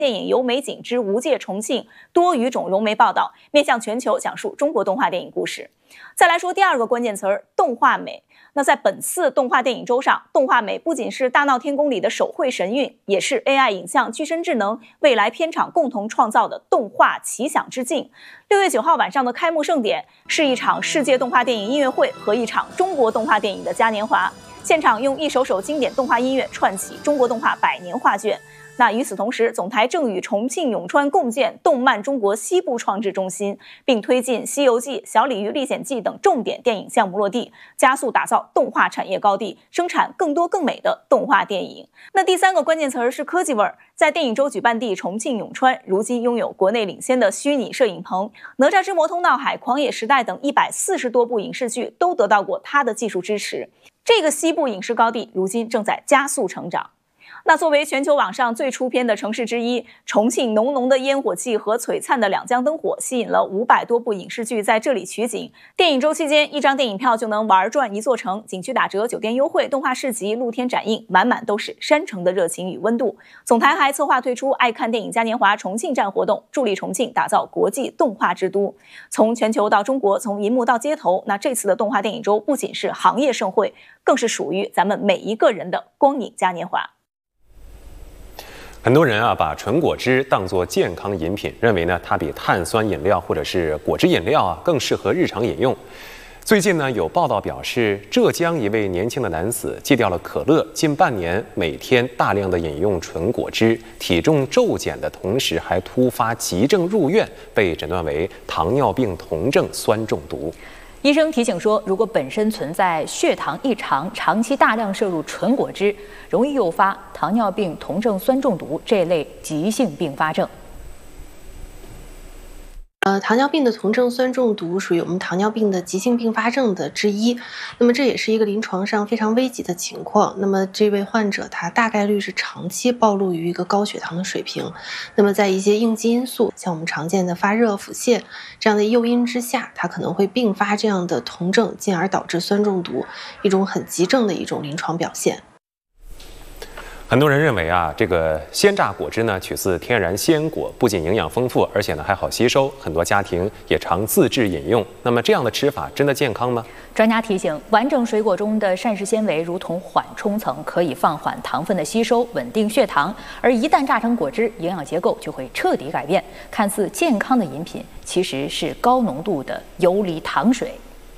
电影由美景之无界重庆多语种融媒报道，面向全球讲述中国动画电影故事。再来说第二个关键词儿，动画美。那在本次动画电影周上，动画美不仅是大闹天宫里的手绘神韵，也是 AI 影像、具身智能未来片场共同创造的动画奇想之境。6月9号晚上的开幕盛典是一场世界动画电影音乐会和一场中国动画电影的嘉年华，现场用一首首经典动画音乐串起中国动画100年画卷。那与此同时，总台正与重庆永川共建动漫中国西部创制中心，并推进《西游记》《小鲤鱼历险记》等重点电影项目落地，加速打造动画产业高地，生产更多更美的动画电影。那第三个关键词是科技味儿。在电影周举办地重庆永川，如今拥有国内领先的虚拟摄影棚，哪吒之魔通闹海、狂野时代等140多部影视剧都得到过它的技术支持。这个西部影视高地如今正在加速成长。那作为全球网上最出片的城市之一，重庆浓浓的烟火气和璀璨的两江灯火吸引了500多部影视剧在这里取景。电影周期间，一张电影票就能玩转一座城，景区打折，酒店优惠，动画市集，露天展映，满满都是山城的热情与温度。总台还策划推出爱看电影嘉年华重庆站活动，助力重庆打造国际动画之都。从全球到中国，从银幕到街头，那这次的动画电影周不仅是行业盛会，更是属于咱们每一个人的光影嘉年华。 很多人把纯果汁当作健康饮品，认为呢它比碳酸饮料或者是果汁饮料更适合日常饮用。最近呢有报道表示，浙江一位年轻的男子戒掉了可乐，近半年每天大量的饮用纯果汁，体重骤减的同时还突发急症入院，被诊断为糖尿病酮症酸中毒。 医生提醒说，如果本身存在血糖异常，长期大量摄入纯果汁，容易诱发糖尿病酮症酸中毒这类急性并发症。 糖尿病的酮症酸中毒属于我们糖尿病的急性并发症的之一，那么这也是一个临床上非常危急的情况。那么这位患者他大概率是长期暴露于一个高血糖的水平，那么在一些应激因素，像我们常见的发热、腹泻这样的诱因之下，他可能会并发这样的酮症，进而导致酸中毒，一种很急症的一种临床表现。 很多人认为这个鲜榨果汁呢取自天然鲜果，不仅营养丰富，而且呢还好吸收，很多家庭也常自制饮用。那么这样的吃法真的健康吗？ 专家提醒，完整水果中的膳食纤维如同缓冲层，可以放缓糖分的吸收，稳定血糖。而一旦榨成果汁，营养结构就会彻底改变。看似健康的饮品，其实是高浓度的游离糖水。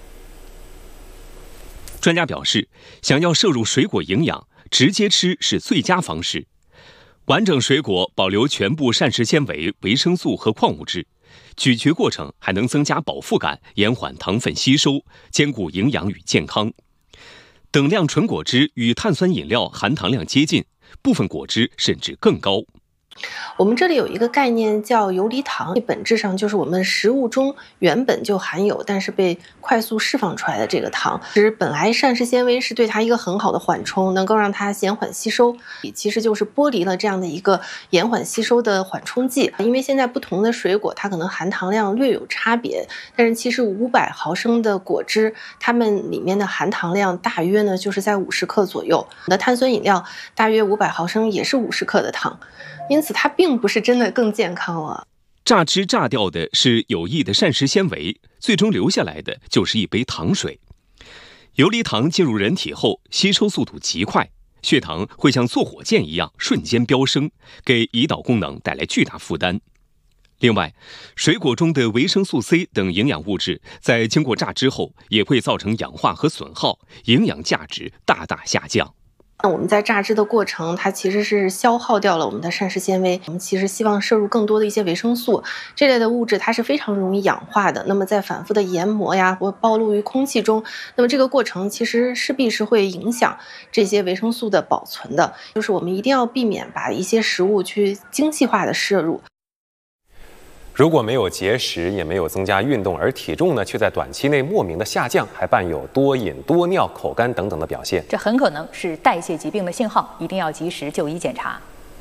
专家表示，想要摄入水果营养，直接吃是最佳方式。完整水果保留全部膳食纤维、维生素和矿物质，咀嚼过程还能增加饱腹感，延缓糖分吸收，兼顾营养与健康。等量纯果汁与碳酸饮料含糖量接近，部分果汁甚至更高。 我们这里有一个概念叫游离糖，本质上就是我们食物中原本就含有，但是被快速释放出来的这个糖。其实本来膳食纤维是对它一个很好的缓冲，能够让它延缓吸收，其实就是剥离了这样的一个延缓吸收的缓冲剂。因为现在不同的水果它可能含糖量略有差别，但是其实500毫升的果汁，它们里面的含糖量大约呢就是在50克左右。那碳酸饮料大约500毫升也是50克的糖。因此它并不是真的更健康了。 榨汁榨掉的是有益的膳食纤维，最终留下来的就是一杯糖水。游离糖进入人体后，吸收速度极快，血糖会像坐火箭一样瞬间飙升，给胰岛功能带来巨大负担。另外，水果中的维生素 C 等营养物质在经过榨汁后，也会造成氧化和损耗，营养价值大大下降。 我们在榨汁的过程，它其实是消耗掉了我们的膳食纤维。我们其实希望摄入更多的一些维生素，这类的物质它是非常容易氧化的。那么在反复的研磨呀，或暴露于空气中，那么这个过程其实势必是会影响这些维生素的保存的。就是我们一定要避免把一些食物去精细化的摄入。 如果没有节食，也没有增加运动，而体重呢却在短期内莫名的下降，还伴有多饮、多尿、口干等等的表现， 这很可能是代谢疾病的信号，一定要及时就医检查。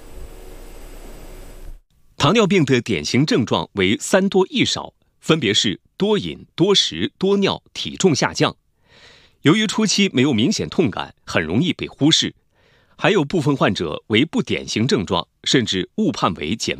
糖尿病的典型症状为3多1少，分别是多饮、多食、多尿、体重下降。由于初期没有明显痛感，很容易被忽视。还有部分患者为不典型症状，甚至误判为减